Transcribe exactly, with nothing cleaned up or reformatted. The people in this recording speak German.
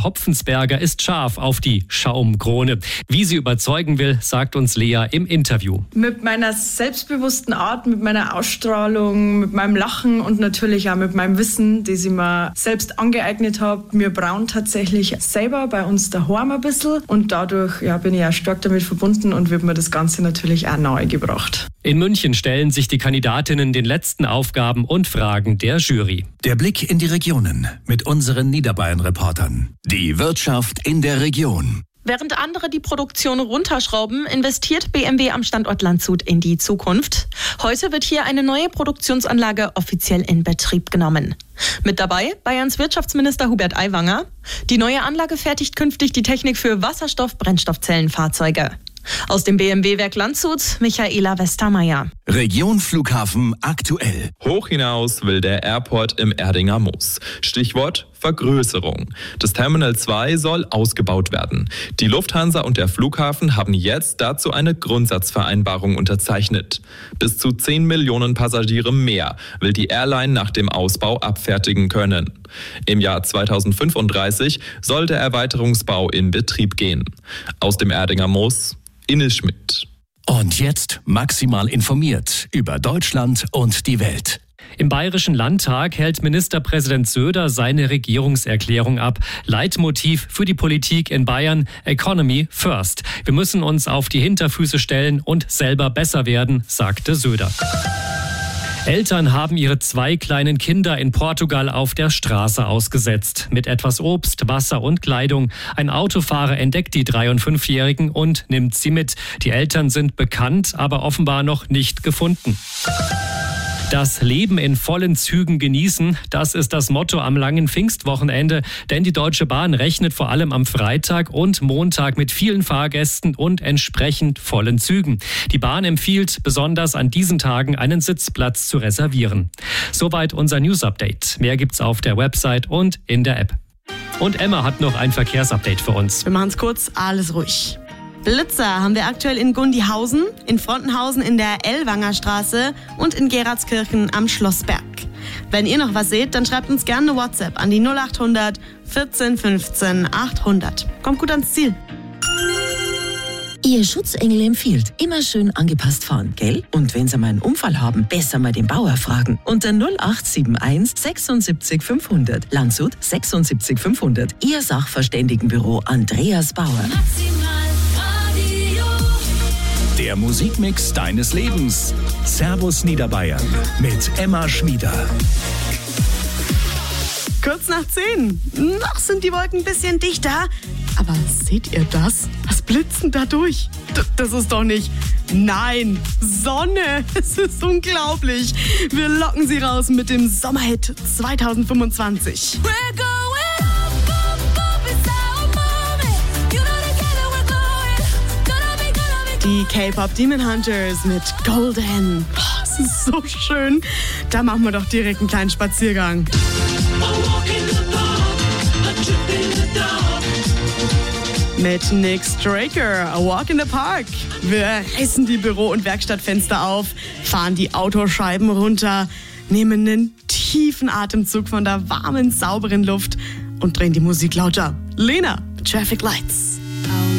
Hopfensberger ist scharf auf die Schaumkrone. Wie sie überzeugen will, sagt uns Lea im Interview. Mit meiner selbstbewussten Art, mit meiner Ausstrahlung, mit meinem Lachen und natürlich auch mit meinem Wissen, das ich mir selbst angeeignet habe. Wir brauen tatsächlich selber bei uns daheim ein bisschen und dadurch ja, bin ich auch stark damit verbunden und wird mir das Ganze natürlich auch nahe gebracht. In München stellen sich die Kandidatinnen den letzten Aufgaben und Fragen der Jury. Der Blick in die Regionen mit unseren Niederbayern-Reportern. Die Wirtschaft in der Region. Während andere die Produktion runterschrauben, investiert B M W am Standort Landshut in die Zukunft. Heute wird hier eine neue Produktionsanlage offiziell in Betrieb genommen. Mit dabei Bayerns Wirtschaftsminister Hubert Aiwanger. Die neue Anlage fertigt künftig die Technik für Wasserstoff-Brennstoffzellenfahrzeuge. Aus dem B M W-Werk Landshut, Michaela Westermeier. Region Flughafen aktuell. Hoch hinaus will der Airport im Erdinger Moos. Stichwort Vergrößerung. Das Terminal zwei soll ausgebaut werden. Die Lufthansa und der Flughafen haben jetzt dazu eine Grundsatzvereinbarung unterzeichnet. Bis zu zehn Millionen Passagiere mehr will die Airline nach dem Ausbau abfertigen können. Im Jahr zweitausendfünfunddreißig soll der Erweiterungsbau in Betrieb gehen. Aus dem Erdinger Moos, Ines Schmidt. Und jetzt maximal informiert über Deutschland und die Welt. Im Bayerischen Landtag hält Ministerpräsident Söder seine Regierungserklärung ab. Leitmotiv für die Politik in Bayern: Economy first. Wir müssen uns auf die Hinterfüße stellen und selber besser werden, sagte Söder. Eltern haben ihre zwei kleinen Kinder in Portugal auf der Straße ausgesetzt. Mit etwas Obst, Wasser und Kleidung. Ein Autofahrer entdeckt die drei- und fünfjährigen und nimmt sie mit. Die Eltern sind bekannt, aber offenbar noch nicht gefunden. Das Leben in vollen Zügen genießen, das ist das Motto am langen Pfingstwochenende, denn die Deutsche Bahn rechnet vor allem am Freitag und Montag mit vielen Fahrgästen und entsprechend vollen Zügen. Die Bahn empfiehlt, besonders an diesen Tagen einen Sitzplatz zu reservieren. Soweit unser News-Update. Mehr gibt's auf der Website und in der App. Und Emma hat noch ein Verkehrsupdate für uns. Wir machen es kurz, alles ruhig. Blitzer haben wir aktuell in Gundihausen, in Frontenhausen in der Ellwanger Straße und in Geratskirchen am Schlossberg. Wenn ihr noch was seht, dann schreibt uns gerne eine WhatsApp an die null achthundert vierzehn fünfzehn achthundert. Kommt gut ans Ziel. Ihr Schutzengel empfiehlt, immer schön angepasst fahren, gell? Und wenn Sie mal einen Unfall haben, besser mal den Bauer fragen. Unter null acht sieben eins sechsundsiebzig fünfhundert. Landshut sechsundsiebzig fünfhundert. Ihr Sachverständigenbüro Andreas Bauer. Der Musikmix deines Lebens. Servus Niederbayern mit Emma Schmieder. Kurz nach zehn. Noch sind die Wolken ein bisschen dichter. Aber seht ihr das? Was blitzt denn da durch? D- das ist doch nicht... Nein, Sonne. Es ist unglaublich. Wir locken sie raus mit dem Sommerhit zweitausendfünfundzwanzig. Die K-Pop Demon Hunters mit Golden. Oh, das ist so schön. Da machen wir doch direkt einen kleinen Spaziergang. Mit Nick Straker, A Walk in the Park. Wir reißen die Büro- und Werkstattfenster auf, fahren die Autoscheiben runter, nehmen einen tiefen Atemzug von der warmen, sauberen Luft und drehen die Musik lauter. Lena, Traffic Lights.